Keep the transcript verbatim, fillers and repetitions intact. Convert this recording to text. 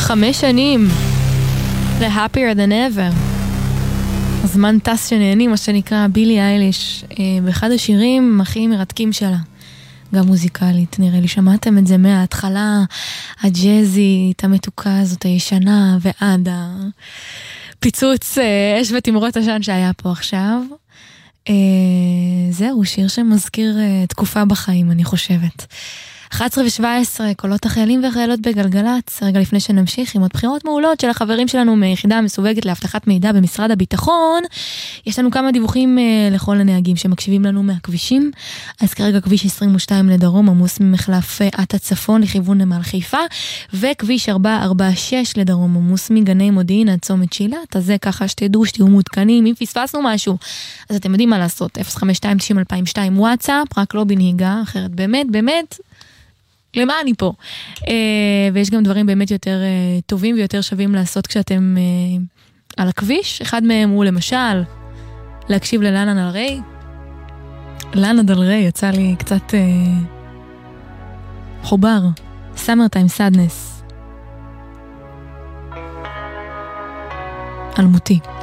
חמש שנים ל-Happier Than Ever. הזמן טס שנהנים, מה שנקרא בילי אייליש, באחד השירים הכי מרתקים שלה, גם מוזיקלית, נראה לי שמעתם את זה מההתחלה הג'אזית, המתוקה הזאת הישנה, ועד הפיצוץ אש ותמרות עשן שהיה פה עכשיו. זהו, שיר שמזכיר תקופה בחיים, אני חושבת. אחת עשרה ושבע עשרה, קולות החיילים והחיילות בגלגלץ. רגע לפני שנמשיך עם עוד בחירות מעולות של החברים שלנו מיחידה המסווגת להבטחת מידע במשרד הביטחון, יש לנו כמה דיווחים uh, לכל הנהגים שמקשיבים לנו מהכבישים. אז כרגע כביש עשרים ושתיים לדרום עמוס ממחלף עט הצפון לכיוון נמל חיפה, וכביש ארבע ארבע שש לדרום עמוס מגני מודיעין עד צומת שילת. אז זה ככה שתדעו, שתהיו מעודכנים. אם פספסנו משהו, אז אתם יודעים מה לעשות. אפס חמש שתיים תשעים אלפיים ושתיים וואטסאפ, רק לא בנהיגה, אחרת באמת, באמת למה אני פה? Uh, ויש גם דברים באמת יותר uh, טובים ויותר שווים לעשות כשאתם uh, על הכביש. אחד מהם הוא למשל להקשיב ללאנה דל ריי. לאנה דל ריי יצא לי קצת uh, חובר. Summertime Sadness. אלמותי.